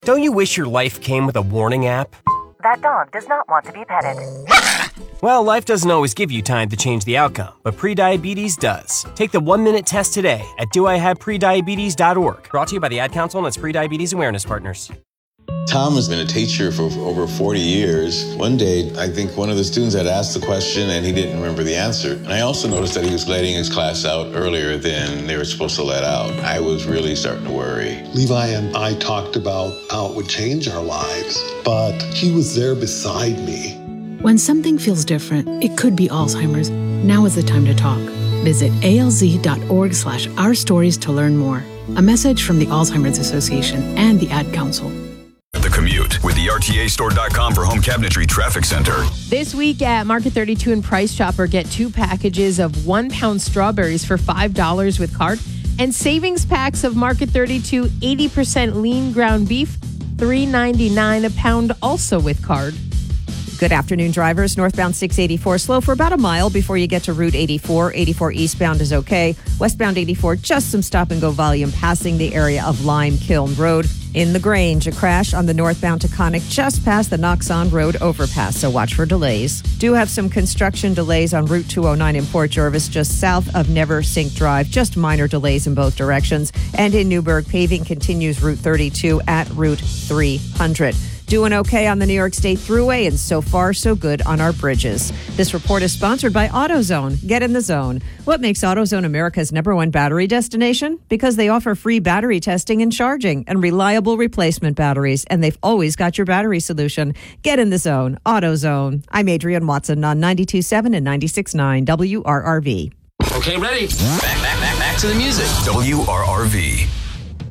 Don't you wish your life came with a warning app? That dog does not want to be petted. Well, life doesn't always give you time to change the outcome, but prediabetes does. Take the 1-minute test today at doihaveprediabetes.org. Brought to you by the Ad Council and its Prediabetes Awareness Partners. Tom has been a teacher for over 40 years. One day, I think one of the students had asked the question and he didn't remember the answer. And I also noticed that he was letting his class out earlier than they were supposed to let out. I was really starting to worry. Levi and I talked about how it would change our lives, but he was there beside me. When something feels different, it could be Alzheimer's. Now is the time to talk. Visit alz.org/ourstories to learn more. A message from the Alzheimer's Association and the Ad Council. The Commute with the RTAstore.com for home cabinetry traffic center. This week at Market 32 and Price Chopper, get 2 packages of 1-pound strawberries for $5 with card, and savings packs of Market 32 80% lean ground beef, $3.99 a pound, also with card. Good afternoon, drivers. Northbound 684 slow for about a mile before you get to Route 84. 84 eastbound is okay. Westbound 84, just some stop-and-go volume passing the area of Lime Kiln Road. In the Grange, a crash on the northbound Taconic just past the Knoxon Road overpass, so watch for delays. Do have some construction delays on Route 209 in Port Jervis, just south of Never Sink Drive. Just minor delays in both directions. And in Newburgh, paving continues Route 32 at Route 300. Doing okay on the New York State Thruway, and so far, so good on our bridges. This report is sponsored by AutoZone. Get in the zone. What makes AutoZone America's #1 battery destination? Because they offer free battery testing and charging and reliable replacement batteries, and they've always got your battery solution. Get in the zone. AutoZone. I'm Adrienne Watson on 92.7 and 96.9 WRRV. Okay, ready. Back to the music. WRRV.